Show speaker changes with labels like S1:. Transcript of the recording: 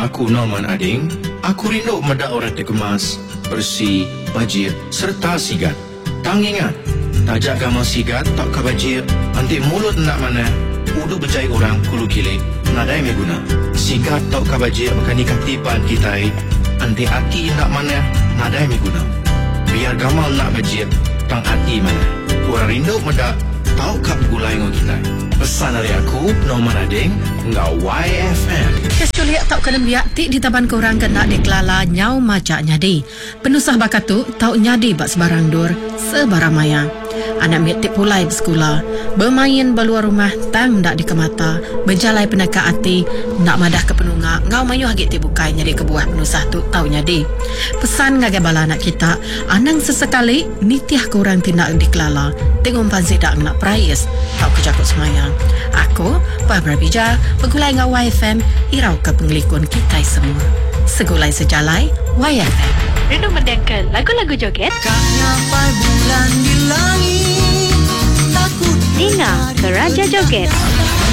S1: Aku Norman Ading. Aku rindu medak orang terkemas, bersih, bajir serta sigat. Tang ingat, tajak gamal sigat tak kabajir. Antik mulut nak mana, udu berjaya orang kulu kilik. Nadai me guna. Sigat tak kabajir makan katipan kita. Antik hati nak mana, nadai me guna. Biar gamal nak bajir, tang hati mana. Orang rindu medak, tahu kap gulai ngau kita. Pesan dari aku, Norman Ading, ngau YFM.
S2: Kesuliak tak kena biak tik di taban korang kena dikelala nyau macak nyadi. Penusah bakatu tau nyadi bak sebarang dur, sebarang maya. Anak mitik pulai bersekolah, bermain beluar rumah tang ndak dikemata, berjalai penaka hati, nak madah ke penungak, ngau mayu hagit tibukai nyadi kebuah penusah tu tau nyadi. Pesan ngagai bala anak kita, anang sesekali nitiah korang tindak dikelala, tengok pansi dak nak prayes, tau kejakut semayang. Aku, Barbara Bija, pegulai ngau YFM, irau ke penglikun kita semua. Segulai sejalai, YFM.
S3: Rindu mendengar lagu-lagu joget?
S4: Kak nyapai bulan di langit, takut
S3: Dengar ke Raja Joget.